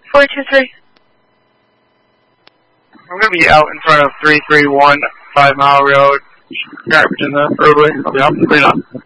423. I'm going to be out in front of 331 5 Mile Road, garbage in the roadway. I'll be out to clean up.